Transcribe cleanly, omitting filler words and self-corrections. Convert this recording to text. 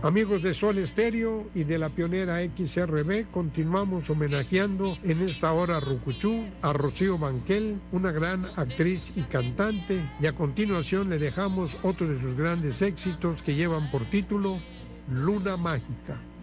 Amigos de Sol Estéreo y de la pionera XRB, continuamos homenajeando en esta hora Rucuchú a Rocío Banquel, una gran actriz y cantante, y a continuación le dejamos otro de sus grandes éxitos que llevan por título Luna Mágica.